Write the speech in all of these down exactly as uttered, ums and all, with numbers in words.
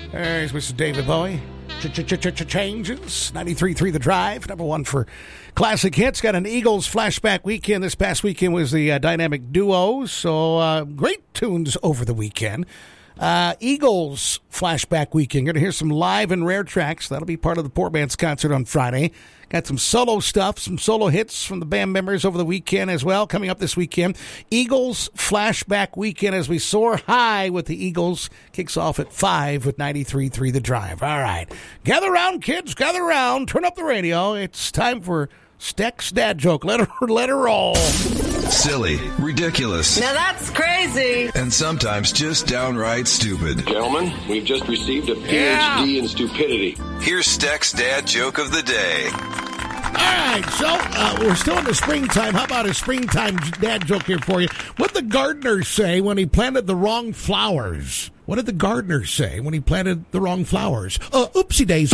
There's Mister David Bowie. Changes. ninety-three point three The Drive. Number one for classic hits. Got an Eagles flashback weekend. This past weekend was the uh, dynamic duo. So uh, great tunes over the weekend. Uh, Eagles flashback weekend. You're going to hear some live and rare tracks. That'll be part of the Poor Man's concert on Friday. Got some solo stuff, some solo hits from the band members over the weekend as well, coming up this weekend. Eagles flashback weekend as we soar high with the Eagles. Kicks off at five with ninety-three point three The Drive. All right. Gather around, kids. Gather around. Turn up the radio. It's time for Steck's dad joke. Let her, let her roll. Silly, ridiculous. Now that's crazy. And sometimes just downright stupid. Gentlemen, we've just received a P H D Yeah. in stupidity. Here's Steck's dad joke of the day. All right, so uh, we're still in the springtime. How about a springtime dad joke here for you? What did the gardener say when he planted the wrong flowers? What did the gardener say when he planted the wrong flowers? Uh, oopsie daisy.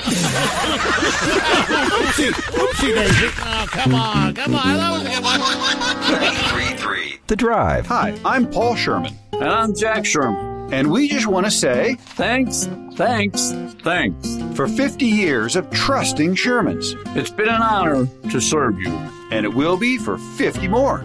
oopsie, oopsie daisy. Oh, come on, come on. That was a good one. ninety-three point three The Drive. Hi, I'm Paul Sherman. And I'm Jack Sherman. And we just want to say Thanks, thanks, thanks. for fifty years of trusting Shermans. It's been an honor to serve you. And it will be for fifty more.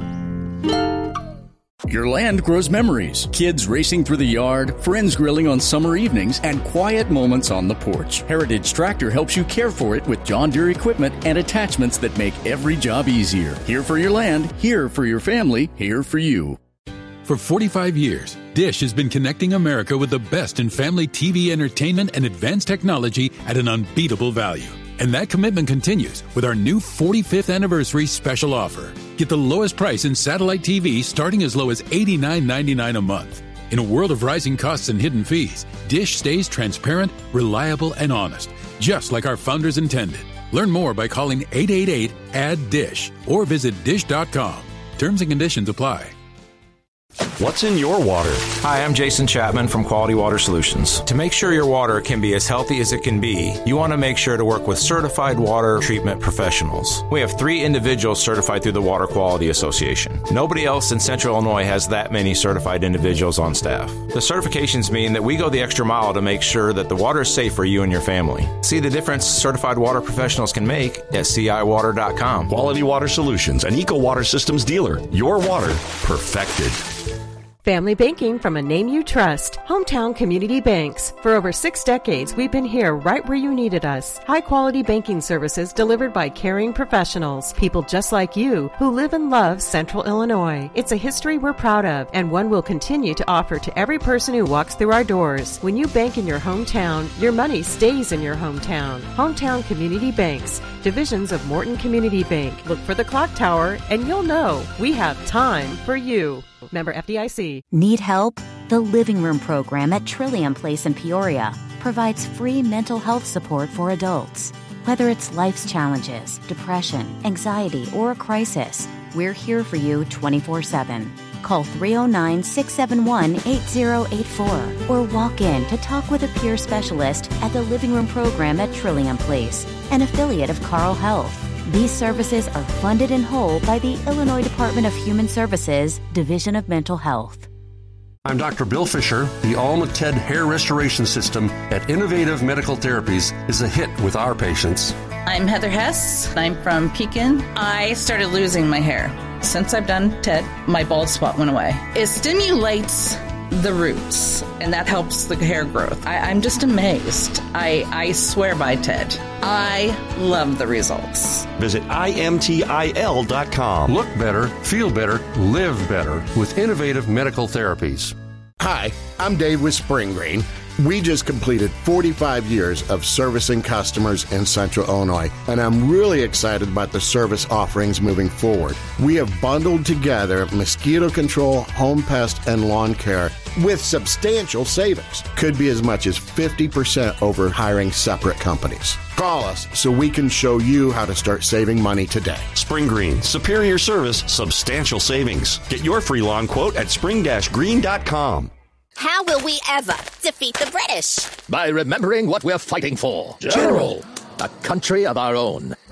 Your land grows memories. Kids racing through the yard, friends grilling on summer evenings, and quiet moments on the porch. Heritage Tractor helps you care for it with John Deere equipment and attachments that make every job easier. Here for your land, here for your family, here for you. For forty-five years, Dish has been connecting America with the best in family T V entertainment and advanced technology at an unbeatable value. And that commitment continues with our new forty-fifth anniversary special offer. Get the lowest price in satellite T V starting as low as eighty-nine ninety-nine a month. In a world of rising costs and hidden fees, Dish stays transparent, reliable, and honest, just like our founders intended. Learn more by calling eight eight eight, A D D D I S H or visit dish dot com. Terms and conditions apply. What's in your water? Hi, I'm Jason Chapman from Quality Water Solutions. To make sure your water can be as healthy as it can be, you want to make sure to work with certified water treatment professionals. We have three individuals certified through the Water Quality Association. Nobody else in Central Illinois has that many certified individuals on staff. The certifications mean that we go the extra mile to make sure that the water is safe for you and your family. See the difference certified water professionals can make at C I water dot com. Quality Water Solutions, an Eco Water Systems dealer. Your water perfected. Family banking from a name you trust. Hometown Community Banks. For over six decades, we've been here right where you needed us. High-quality banking services delivered by caring professionals. People just like you who live and love Central Illinois. It's a history we're proud of and one we'll continue to offer to every person who walks through our doors. When you bank in your hometown, your money stays in your hometown. Hometown Community Banks. Divisions of Morton Community Bank. Look for the clock tower and you'll know we have time for you. Member F D I C. Need help? The Living Room program at Trillium Place in Peoria provides free mental health support for adults. Whether it's life's challenges, depression, anxiety, or a crisis, we're here for you twenty-four seven. Call three oh nine, six seven one, eight oh eight four or walk in to talk with a peer specialist at the Living Room program at Trillium Place, an affiliate of Carle Health. These services are funded in whole by the Illinois Department of Human Services, Division of Mental Health. I'm Doctor Bill Fisher. The Alma-Ted Hair Restoration System at Innovative Medical Therapies is a hit with our patients. I'm Heather Hess. I'm from Pekin. I started losing my hair. Since I've done TED, my bald spot went away. It stimulates the roots, and that helps the hair growth. I, I'm just amazed. I, I swear by TED. I love the results. Visit I M T I L dot com. Look better, feel better, live better with Innovative Medical Therapies. Hi, I'm Dave with Spring Green. We just completed forty-five years of servicing customers in Central Illinois, and I'm really excited about the service offerings moving forward. We have bundled together mosquito control, home pest, and lawn care with substantial savings. Could be as much as fifty percent over hiring separate companies. Call us so we can show you how to start saving money today. Spring Green, superior service, substantial savings. Get your free lawn quote at spring green dot com. How will we ever defeat the British? By remembering what we're fighting for. General! A country of our own.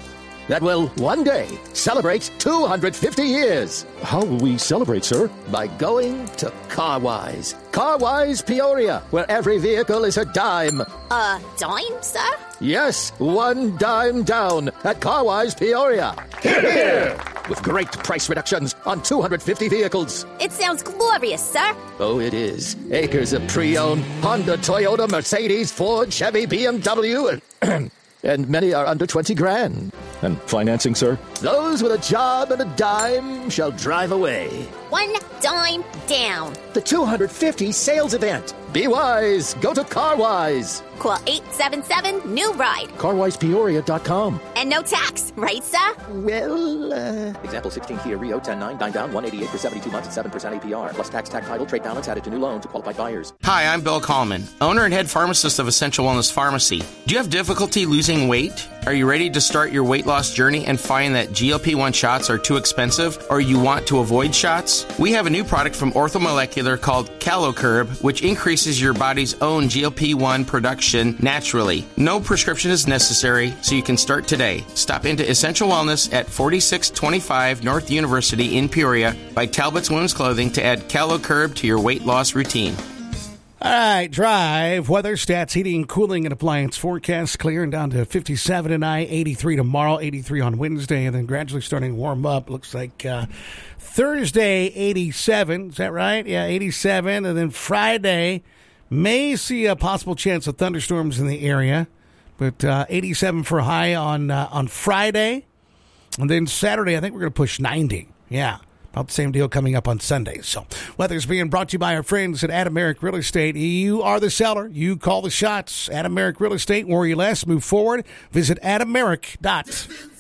that will one day celebrate two hundred fifty years. How will we celebrate, sir? By going to CarWise. CarWise Peoria, where every vehicle is a dime. A dime, sir? Yes, one dime down at CarWise Peoria. Hear, hear! With great price reductions on two hundred fifty vehicles. It sounds glorious, sir. Oh, it is. Acres of pre-owned Honda, Toyota, Mercedes, Ford, Chevy, B M W, and, and many are under twenty grand. And financing, sir? Those with a job and a dime shall drive away. One dime down. The two hundred fifty sales event. Be wise. Go to CarWise. Call eight seven seven, new ride. car wise peoria dot com. And no tax, right, sir? Well, uh... Example sixteen Kia Rio, ten nine, nine down, one eighty-eight for seventy-two months at seven percent A P R. Plus tax, tag title, trade balance added to new loan to qualified buyers. Hi, I'm Bill Kallman, owner and head pharmacist of Essential Wellness Pharmacy. Do you have difficulty losing weight? Are you ready to start your weight loss journey and find that G L P one shots are too expensive, or you want to avoid shots? We have a new product from Orthomolecular called CaloCurb, which increases your body's own G L P one production naturally. No prescription is necessary, so you can start today. Stop into Essential Wellness at forty-six twenty-five North University in Peoria by Talbot's Women's Clothing to add CaloCurb to your weight loss routine. All right, drive, weather, stats, heating, cooling, and appliance forecast. Clearing down to fifty-seven tonight, eighty-three tomorrow, eighty-three on Wednesday, and then gradually starting to warm up. Looks like uh, Thursday, eighty-seven. Is that right? Yeah, eighty-seven. And then Friday, may see a possible chance of thunderstorms in the area, but uh, eighty-seven for high on, uh, on Friday. And then Saturday, I think we're going to push ninety. Yeah. About the same deal coming up on Sunday. So, weather's being brought to you by our friends at Adam Merrick Real Estate. You are the seller. You call the shots. Adam Merrick Real Estate. Worry less. Move forward. Visit adam merrick dot